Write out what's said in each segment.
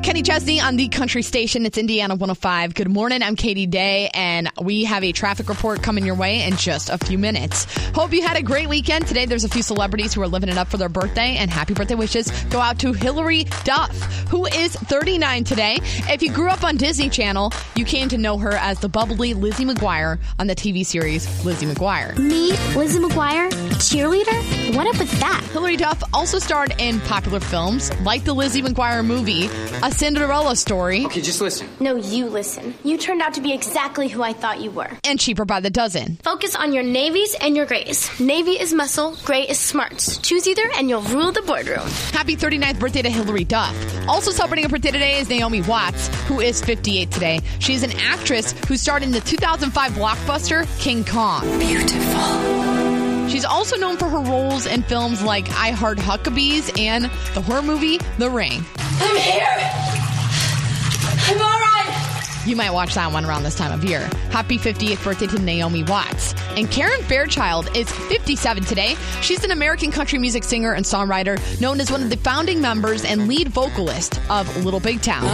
Kenny Chesney on the country station. It's Indiana 105. Good morning. I'm Katie Day, and we have a traffic report coming your way in just a few minutes. Hope you had a great weekend. Today, there's a few celebrities who are living it up for their birthday, and happy birthday wishes go out to Hilary Duff, who is 39 today. If you grew up on Disney Channel, you came to know her as the bubbly Lizzie McGuire on the TV series Lizzie McGuire. Me, Lizzie McGuire, cheerleader? What up with that? Hilary Duff also starred in popular films like the Lizzie McGuire movie, A Cinderella Story. Okay, just listen. No, you listen. You turned out to be exactly who I thought you were. And Cheaper by the Dozen. Focus on your navies and your grays. Navy is muscle, gray is smarts. Choose either and you'll rule the boardroom. Happy 39th birthday to Hilary Duff. Also celebrating her birthday today is Naomi Watts, who is 58 today. She is an actress who starred in the 2005 blockbuster King Kong. Beautiful. She's also known for her roles in films like I Heart Huckabees and the horror movie The Ring. I'm here. I'm all right. You might watch that one around this time of year. Happy 50th birthday to Naomi Watts. And Karen Fairchild is 57 today. She's an American country music singer and songwriter known as one of the founding members and lead vocalist of Little Big Town.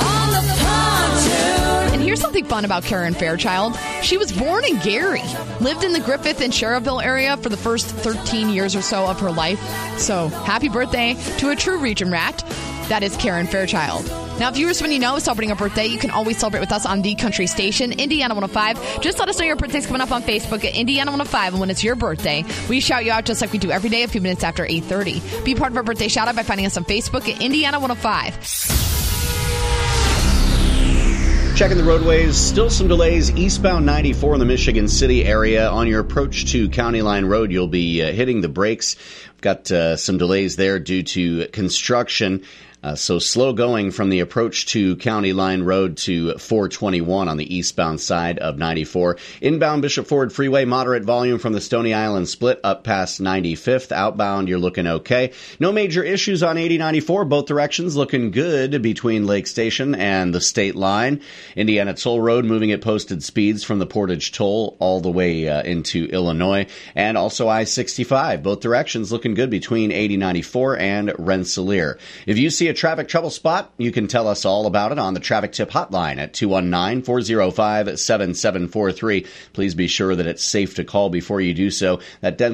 And here's something fun about Karen Fairchild. She was born in Gary, lived in the Griffith and Cherville area for the first 13 years or so of her life. So happy birthday to a true region rat. That is Karen Fairchild. Now, viewers, when you know celebrating a birthday, you can always celebrate with us on the country station, Indiana 105. Just let us know your birthday's coming up on Facebook at Indiana 105, and when it's your birthday, we shout you out just like we do every day a few minutes after 8:30. Be part of our birthday shout-out by finding us on Facebook at Indiana 105. Checking the roadways, still some delays eastbound 94 in the Michigan City area. On your approach to County Line Road, you'll be hitting the brakes. We've got some delays there due to construction. So slow going from the approach to County Line Road to 421 on the eastbound side of 94. Inbound Bishop Ford Freeway, moderate volume from the Stony Island split up past 95th. Outbound, you're looking okay. No major issues on 8094. Both directions looking good between Lake Station and the state line. Indiana Toll Road moving at posted speeds from the Portage Toll all the way into Illinois. And also I-65. Both directions looking good between 8094 and Rensselaer. If you see a traffic trouble spot, you can tell us all about it on the traffic tip hotline at 219-405-7743. Please be sure that it's safe to call before you do so. That